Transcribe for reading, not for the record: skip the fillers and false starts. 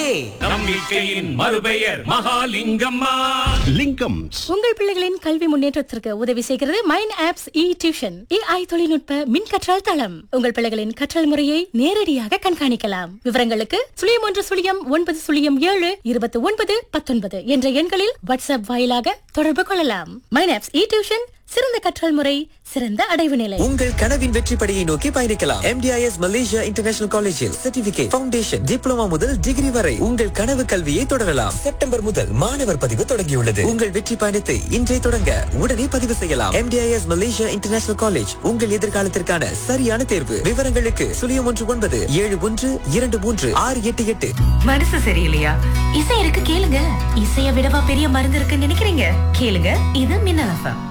நம்பிக்கையின் மறுபெயர் மகாலிங்கம்மா. லிங்கம்ஸ். உங்கள் பிள்ளைகளின் கல்வி முன்னேற்றத்திற்கு உதவி செய்கிறது மைண்ட் ஆப்ஸ் டியூஷன். AI தொழில்நுட்ப மின் கற்றல் தளம். உங்கள் பிள்ளைகளின் கற்றல் முறையை நேரடியாக கண்காணிக்கலாம். விவரங்களுக்கு 0110072919 என்ற எண்களில் வாட்ஸ்அப் வாயிலாக தொடர்பு கொள்ளலாம். மைண்ட் ஆப்ஸ் டியூஷன், சிறந்த கற்றல் முறை, சிறந்த அடைவு நிலை. உங்கள் கனவின் வெற்றி படியை நோக்கி பயணிக்கலாம். MDIS மலேசியா இன்டர்நேஷனல் காலேஜில் சர்டிபிகேட், ஃபவுண்டேஷன், டிப்ளமா முதல் டிகிரி வரை உங்கள் கனவு கல்வியை தொடரலாம். செப்டம்பர் முதல் மாணவர் பதிவு தொடங்கியுள்ளது. உங்கள் வெற்றி பயணத்தை இன்றே தொடங்க உடனே பதிவு செய்யலாம். MDIS மலேசியா இன்டர்நேஷனல் காலேஜ் உங்கள் எதிர்காலத்திற்கான சரியான தேர்வு. விவரங்களுக்கு 0119732688. மனசு சரியில்லையா? இசை இருக்கு, கேளுங்க. இசைய விடவா பெரிய மருந்து இருக்குன்னு நினைக்கிறீங்க? கேளுங்க, இது மின்னல் FM.